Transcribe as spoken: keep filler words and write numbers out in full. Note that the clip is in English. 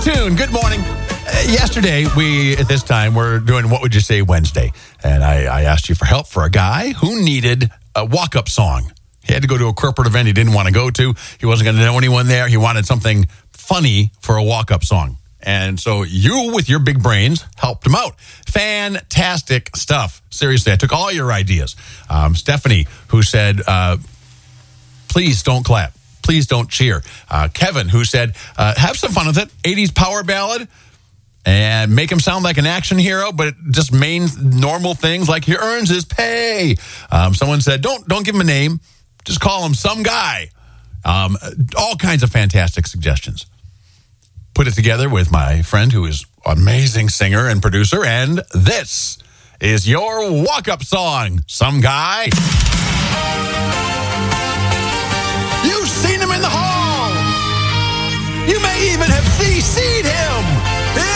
tune. Good morning. Uh, yesterday, we, at this time, we're doing What Would You Say Wednesday. And I, I asked you for help for a guy who needed a walk-up song. He had to go to a corporate event he didn't want to go to. He wasn't going to know anyone there. He wanted something funny for a walk-up song. And so you, with your big brains, helped him out. Fantastic stuff. Seriously, I took all your ideas. Um, Stephanie, who said, uh, please don't clap. Please don't cheer. Uh, Kevin, who said, uh, have some fun with it. eighties power ballad. And make him sound like an action hero, but just main normal things like he earns his pay. Um, someone said, don't don't give him a name. Just call him some guy. Um, all kinds of fantastic suggestions. Put it together with my friend who is an amazing singer and producer. And this is your walk-up song, Some Guy. You've seen him in the hall. You may even have seen